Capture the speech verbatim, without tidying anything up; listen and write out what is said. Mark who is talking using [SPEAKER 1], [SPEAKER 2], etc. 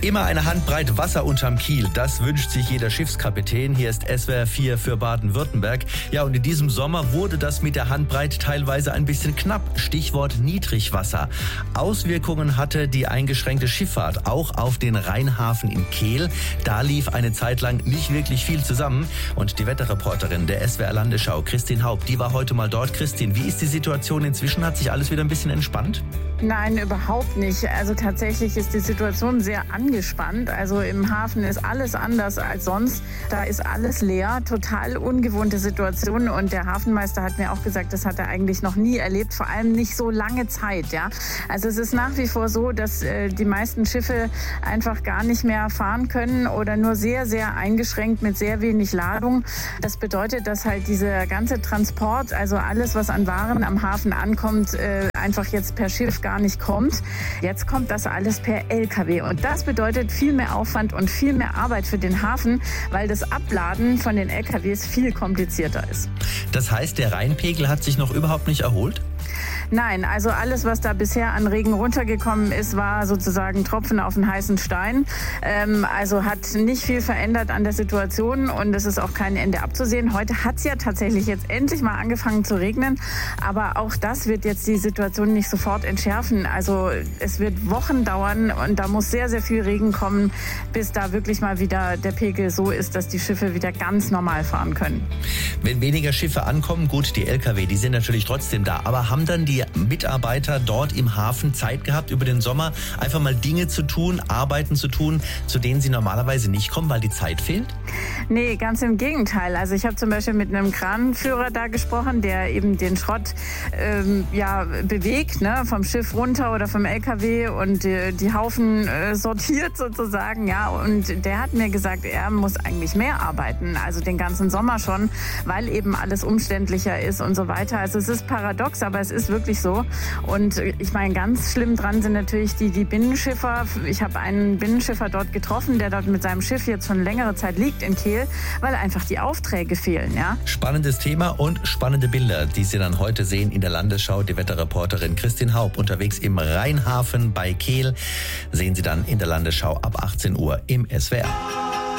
[SPEAKER 1] Immer eine Handbreit Wasser unterm Kiel, das wünscht sich jeder Schiffskapitän. Hier ist S W R vier für Baden-Württemberg. Ja, und in diesem Sommer wurde das mit der Handbreit teilweise ein bisschen knapp. Stichwort Niedrigwasser. Auswirkungen hatte die eingeschränkte Schifffahrt auch auf den Rheinhafen in Kehl. Da lief eine Zeit lang nicht wirklich viel zusammen. Und die Wetterreporterin der S W R Landesschau, Christine Haupt, die war heute mal dort. Christine, wie ist die Situation inzwischen? Hat sich alles wieder ein bisschen entspannt?
[SPEAKER 2] Nein, überhaupt nicht. Also tatsächlich ist die Situation sehr angespannt. Also im Hafen ist alles anders als sonst. Da ist alles leer, total ungewohnte Situation. Und der Hafenmeister hat mir auch gesagt, das hat er eigentlich noch nie erlebt, vor allem nicht so lange Zeit. Ja, also es ist nach wie vor so, dass äh, die meisten Schiffe einfach gar nicht mehr fahren können oder nur sehr, sehr eingeschränkt mit sehr wenig Ladung. Das bedeutet, dass halt dieser ganze Transport, also alles, was an Waren am Hafen ankommt, äh, einfach jetzt per Schiff gar nicht kommt. Jetzt kommt das alles per L K W und das bedeutet viel mehr Aufwand und viel mehr Arbeit für den Hafen, weil das Abladen von den L K Ws viel komplizierter ist.
[SPEAKER 1] Das heißt, der Rheinpegel hat sich noch überhaupt nicht erholt?
[SPEAKER 2] Nein, also alles, was da bisher an Regen runtergekommen ist, war sozusagen Tropfen auf den heißen Stein. Ähm, also hat nicht viel verändert an der Situation und es ist auch kein Ende abzusehen. Heute hat es ja tatsächlich jetzt endlich mal angefangen zu regnen, aber auch das wird jetzt die Situation nicht sofort entschärfen. Also es wird Wochen dauern und da muss sehr, sehr viel Regen kommen, bis da wirklich mal wieder der Pegel so ist, dass die Schiffe wieder ganz normal fahren können.
[SPEAKER 1] Wenn weniger Schiffe ankommen, gut, die L K W, die sind natürlich trotzdem da, aber haben dann die Mitarbeiter dort im Hafen Zeit gehabt, über den Sommer einfach mal Dinge zu tun, Arbeiten zu tun, zu denen sie normalerweise nicht kommen, weil die Zeit fehlt?
[SPEAKER 2] Nee, ganz im Gegenteil. Also ich habe zum Beispiel mit einem Kranführer da gesprochen, der eben den Schrott ähm, ja, bewegt, ne, vom Schiff runter oder vom L K W und die, die Haufen äh, sortiert sozusagen. Ja, und der hat mir gesagt, er muss eigentlich mehr arbeiten, also den ganzen Sommer schon, weil eben alles umständlicher ist und so weiter. Also es ist paradox, aber es ist wirklich so. Und ich meine, ganz schlimm dran sind natürlich die, die Binnenschiffer. Ich habe einen Binnenschiffer dort getroffen, der dort mit seinem Schiff jetzt schon längere Zeit liegt in Kehl, weil einfach die Aufträge fehlen. Ja?
[SPEAKER 1] Spannendes Thema und spannende Bilder, die Sie dann heute sehen in der Landesschau. Die Wetterreporterin Christine Haupt unterwegs im Rheinhafen bei Kehl. Sehen Sie dann in der Landesschau ab achtzehn Uhr im S W R.